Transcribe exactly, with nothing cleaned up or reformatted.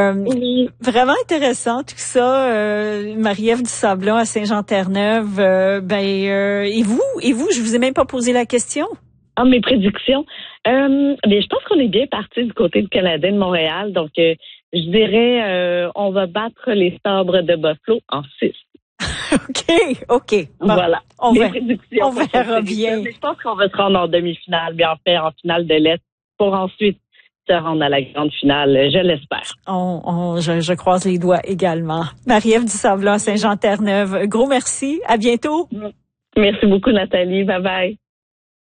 Euh, Oui. Vraiment intéressant tout ça. Euh, Marie-Ève Dusablon à Saint-Jean-Terre-Neuve. Euh, ben, euh, et vous, et vous, je vous ai même pas posé la question. Ah, mes prédictions. Euh, bien, je pense qu'on est bien parti du côté du Canadien de Montréal. Donc, euh, je dirais, euh, on va battre les Sabres de Buffalo en six. OK, OK. Bon, Voilà. on Mes verra, prédictions. on verra bien. Mais je pense qu'on va se rendre en demi-finale, bien en fait, en finale de l'Est, pour ensuite se rendre à la grande finale. Je l'espère. On, on, je, je croise les doigts également. Marie-Ève Dusablon à Saint-Jean-Terre-Neuve. Gros merci. À bientôt. Merci beaucoup, Nathalie. Bye bye.